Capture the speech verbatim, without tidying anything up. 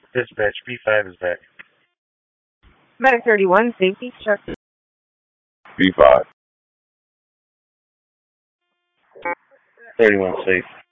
Dispatch, B five is back. Medic thirty-one, safety check. B five. thirty-one safe.